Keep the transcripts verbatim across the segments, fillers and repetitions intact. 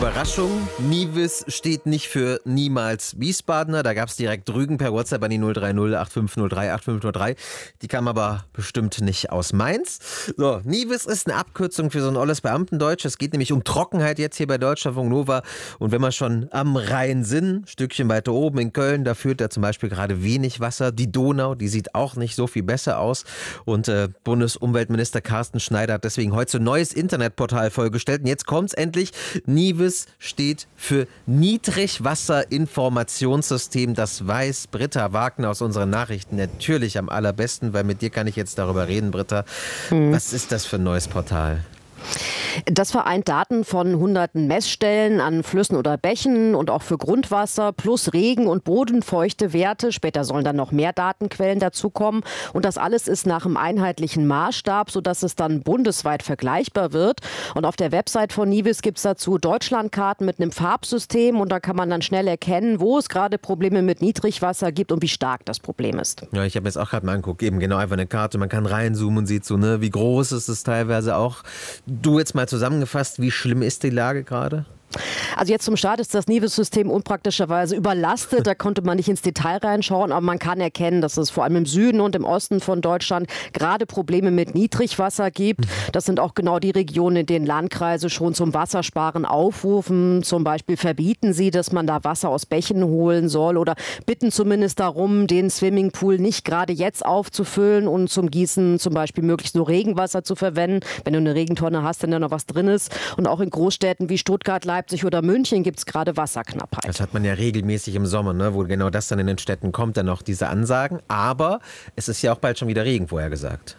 Überraschung, Nivis steht nicht für niemals Wiesbadener. Da gab es direkt Rügen per WhatsApp an die null drei null acht fünf null drei acht fünf null drei. Die kam aber bestimmt nicht aus Mainz. So, Nivis ist eine Abkürzung für so ein olles Beamtendeutsch. Es geht nämlich um Trockenheit jetzt hier bei Deutschlandfunk Nova. Und wenn wir schon am Rhein sind, ein Stückchen weiter oben in Köln, da führt da zum Beispiel gerade wenig Wasser. Die Donau, die sieht auch nicht so viel besser aus. Und äh, Bundesumweltminister Carsten Schneider hat deswegen heute so ein neues Internetportal vorgestellt. Und jetzt kommt's endlich. Nivis steht für Niedrigwasserinformationssystem. Das weiß Britta Wagner aus unseren Nachrichten natürlich am allerbesten, weil mit dir kann ich jetzt darüber reden, Britta. Hm. Was ist das für ein neues Portal? Das vereint Daten von hunderten Messstellen an Flüssen oder Bächen und auch für Grundwasser plus Regen- und bodenfeuchte Werte. Später sollen dann noch mehr Datenquellen dazukommen. Und das alles ist nach einem einheitlichen Maßstab, sodass es dann bundesweit vergleichbar wird. Und auf der Website von Nivis gibt es dazu Deutschlandkarten mit einem Farbsystem. Und da kann man dann schnell erkennen, wo es gerade Probleme mit Niedrigwasser gibt und wie stark das Problem ist. Ja, ich habe mir jetzt auch gerade mal angeguckt. Eben genau einfach eine Karte. Man kann reinzoomen und sieht so, ne, wie groß ist es teilweise auch. Du jetzt mal zusammengefasst, wie schlimm ist die Lage gerade? Also jetzt zum Start ist das Nivis-System unpraktischerweise überlastet. Da konnte man nicht ins Detail reinschauen, aber man kann erkennen, dass es vor allem im Süden und im Osten von Deutschland gerade Probleme mit Niedrigwasser gibt. Das sind auch genau die Regionen, in denen Landkreise schon zum Wassersparen aufrufen. Zum Beispiel verbieten sie, dass man da Wasser aus Bächen holen soll oder bitten zumindest darum, den Swimmingpool nicht gerade jetzt aufzufüllen und zum Gießen zum Beispiel möglichst nur Regenwasser zu verwenden. Wenn du eine Regentonne hast, dann da noch was drin ist. Und auch in Großstädten wie Stuttgart, Leipzig oder München gibt es gerade Wasserknappheit. Das hat man ja regelmäßig im Sommer, ne, wo genau das dann in den Städten kommt, dann noch diese Ansagen. Aber es ist ja auch bald schon wieder Regen vorhergesagt.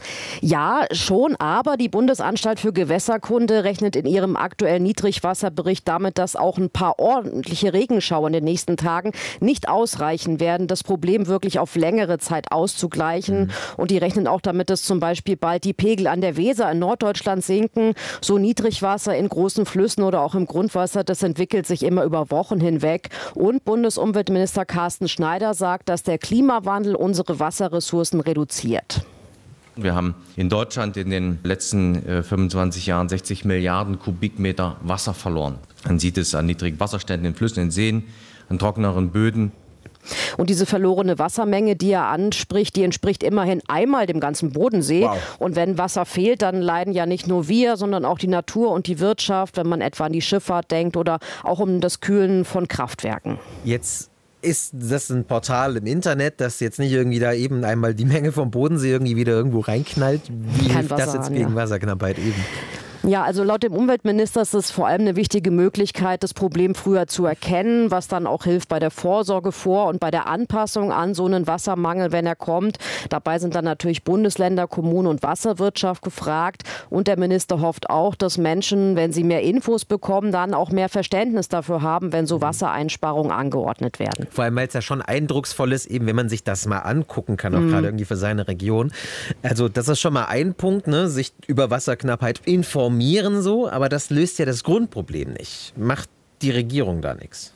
Ja, schon, aber die Bundesanstalt für Gewässerkunde rechnet in ihrem aktuellen Niedrigwasserbericht damit, dass auch ein paar ordentliche Regenschauer in den nächsten Tagen nicht ausreichen werden, das Problem wirklich auf längere Zeit auszugleichen. Mhm. Und die rechnen auch damit, dass zum Beispiel bald die Pegel an der Weser in Norddeutschland sinken. So Niedrigwasser in großen Flüssen oder auch im Grundwasser, das entwickelt sich immer über Wochen hinweg. Und Bundesumweltminister Carsten Schneider sagt, dass der Klimawandel unsere Wasserressourcen reduziert. Wir haben in Deutschland in den letzten äh, fünfundzwanzig Jahren sechzig Milliarden Kubikmeter Wasser verloren. Man sieht es an niedrigen Wasserständen in Flüssen, in Seen, an trockeneren Böden. Und diese verlorene Wassermenge, die er anspricht, die entspricht immerhin einmal dem ganzen Bodensee. Wow. Und wenn Wasser fehlt, dann leiden ja nicht nur wir, sondern auch die Natur und die Wirtschaft, wenn man etwa an die Schifffahrt denkt oder auch um das Kühlen von Kraftwerken. Jetzt ist das ein Portal im Internet, das jetzt nicht irgendwie da eben einmal die Menge vom Bodensee irgendwie wieder irgendwo reinknallt? Wie hilft das jetzt gegen Wasserknappheit eben? Ja, also laut dem Umweltminister ist es vor allem eine wichtige Möglichkeit, das Problem früher zu erkennen, was dann auch hilft bei der Vorsorge vor und bei der Anpassung an so einen Wassermangel, wenn er kommt. Dabei sind dann natürlich Bundesländer, Kommunen und Wasserwirtschaft gefragt. Und der Minister hofft auch, dass Menschen, wenn sie mehr Infos bekommen, dann auch mehr Verständnis dafür haben, wenn so Wassereinsparungen angeordnet werden. Vor allem, weil es ja schon eindrucksvoll ist, eben wenn man sich das mal angucken kann, auch mhm. gerade irgendwie für seine Region. Also das ist schon mal ein Punkt, ne? Sich über Wasserknappheit informieren. So, aber das löst ja das Grundproblem nicht. Macht die Regierung da nichts?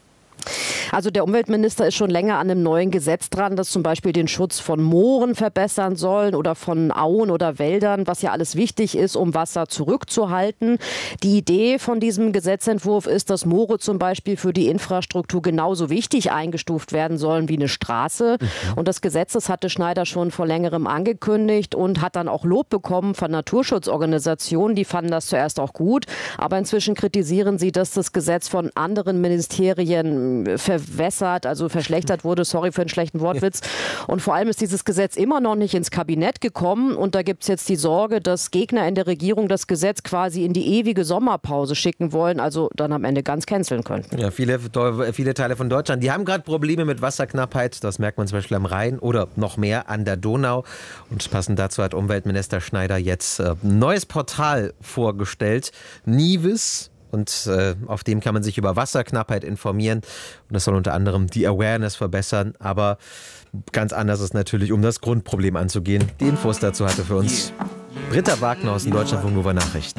Also der Umweltminister ist schon länger an einem neuen Gesetz dran, das zum Beispiel den Schutz von Mooren verbessern soll oder von Auen oder Wäldern, was ja alles wichtig ist, um Wasser zurückzuhalten. Die Idee von diesem Gesetzentwurf ist, dass Moore zum Beispiel für die Infrastruktur genauso wichtig eingestuft werden sollen wie eine Straße. Mhm. Und das Gesetz, das hatte Schneider schon vor längerem angekündigt und hat dann auch Lob bekommen von Naturschutzorganisationen. Die fanden das zuerst auch gut, aber inzwischen kritisieren sie, dass das Gesetz von anderen Ministerien verwässert, also verschlechtert wurde, sorry für einen schlechten Wortwitz. Und vor allem ist dieses Gesetz immer noch nicht ins Kabinett gekommen und da gibt es jetzt die Sorge, dass Gegner in der Regierung das Gesetz quasi in die ewige Sommerpause schicken wollen, also dann am Ende ganz canceln könnten. Ja, viele, viele Teile von Deutschland, die haben gerade Probleme mit Wasserknappheit, das merkt man zum Beispiel am Rhein oder noch mehr an der Donau. Und passend dazu hat Umweltminister Schneider jetzt ein neues Portal vorgestellt, Nivis. Und äh, auf dem kann man sich über Wasserknappheit informieren. Und das soll unter anderem die Awareness verbessern. Aber ganz anders ist natürlich, um das Grundproblem anzugehen. Die Infos dazu hatte für uns Britta Wagner aus den Deutschlandfunk Nova Nachrichten.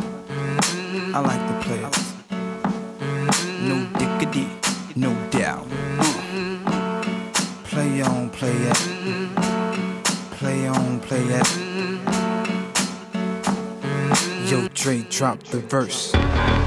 I like the players. No diggity, no doubt. Play on, play it. Play on, play it. Yo, Dre, drop the verse.